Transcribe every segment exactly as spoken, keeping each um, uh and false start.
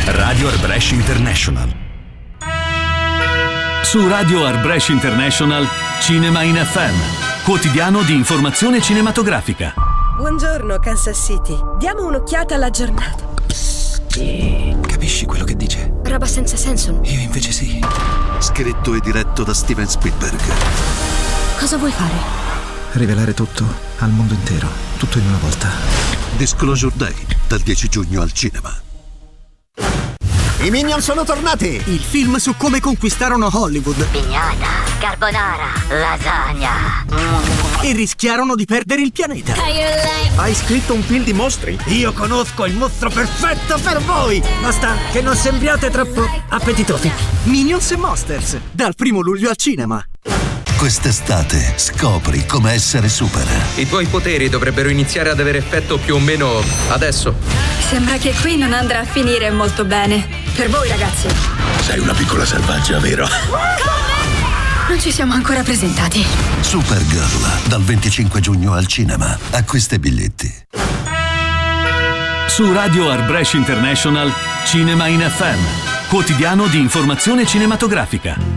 Radio Arbresh International. Su Radio Arbresh International, Cinema in F M, quotidiano di informazione cinematografica. Buongiorno Kansas City, diamo un'occhiata alla giornata. Capisci quello che dice? Roba senza senso. Io invece sì. Scritto e diretto da Steven Spielberg. Cosa vuoi fare? Rivelare tutto al mondo intero, tutto in una volta. Disclosure Day, dal dieci giugno al cinema. I Minion sono tornati! Il film su come conquistarono Hollywood. Pignata, carbonara, lasagna. E rischiarono di perdere il pianeta. Hai scritto un film di mostri? Io conosco il mostro perfetto per voi! Basta che non sembriate troppo appetitosi. Minions e Monsters, dal primo luglio al cinema. Quest'estate scopri come essere super. I tuoi poteri dovrebbero iniziare ad avere effetto più o meno adesso. Sembra che qui non andrà a finire molto bene. Per voi, ragazzi. Sei una piccola selvaggia, vero? Non ci siamo ancora presentati. Supergirl, dal venticinque giugno al cinema. Acquista i biglietti. Su Radio Arbresh International, Cinema in F M, quotidiano di informazione cinematografica.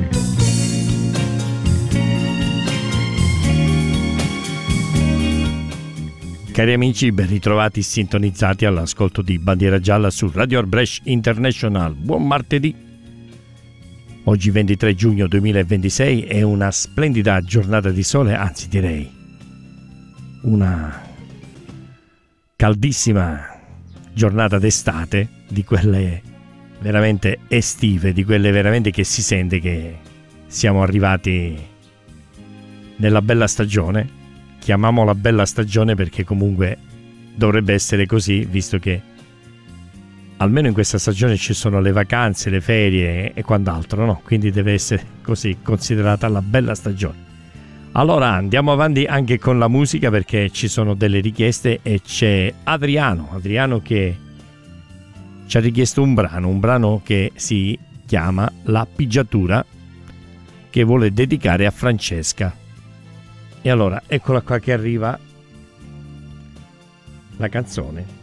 Cari amici, ben ritrovati sintonizzati all'ascolto di Bandiera Gialla su Radio Arbresh International. Buon martedì. Oggi ventitré giugno duemilaventisei è una splendida giornata di sole, anzi direi una caldissima giornata d'estate, di quelle veramente estive, di quelle veramente che si sente che siamo arrivati nella bella stagione. Chiamiamola bella stagione perché comunque dovrebbe essere così, visto che almeno in questa stagione ci sono le vacanze, le ferie e quant'altro, no? Quindi deve essere così considerata la bella stagione. Allora andiamo avanti anche con la musica perché ci sono delle richieste e c'è Adriano, Adriano che ci ha richiesto un brano, un brano che si chiama La Pigiatura, che vuole dedicare a Francesca. E allora eccola qua che arriva la canzone.